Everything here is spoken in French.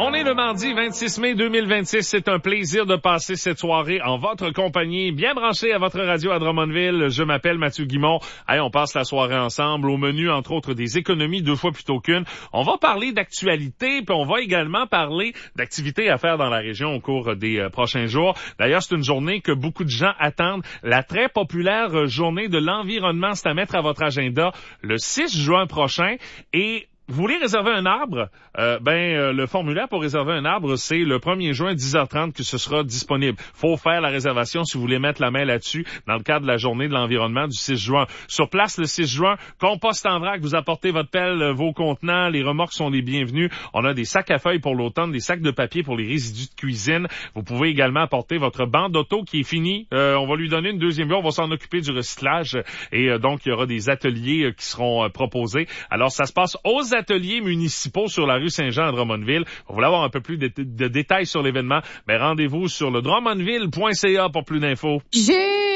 On est le mardi 26 mai 2026. C'est un plaisir de passer cette soirée en votre compagnie, bien branché à votre radio à Drummondville. Je m'appelle Mathieu Guimond. Hey, on passe la soirée ensemble. Au menu, entre autres, des économies 2 fois plutôt qu'une. On va parler d'actualité, puis on va également parler d'activités à faire dans la région au cours des prochains jours. D'ailleurs, c'est une journée que beaucoup de gens attendent. La très populaire journée de l'environnement, c'est à mettre à votre agenda le 6 juin prochain. Et vous voulez réserver un arbre? Le formulaire pour réserver un arbre, c'est le 1er juin, 10h30 que ce sera disponible. Faut faire la réservation si vous voulez mettre la main là-dessus dans le cadre de la journée de l'environnement du 6 juin. Sur place, le 6 juin, compost en vrac, vous apportez votre pelle, vos contenants, les remorques sont les bienvenus. On a des sacs à feuilles pour l'automne, des sacs de papier pour les résidus de cuisine. Vous pouvez également apporter votre banc d'auto qui est fini. On va lui donner une deuxième vie, on va s'en occuper du recyclage. Et donc, il y aura des ateliers qui seront proposés. Alors, ça se passe aux ateliers municipaux sur la rue Saint-Jean à Drummondville. Vous voulez avoir un peu plus de détails sur l'événement? Rendez-vous sur le drummondville.ca pour plus d'infos.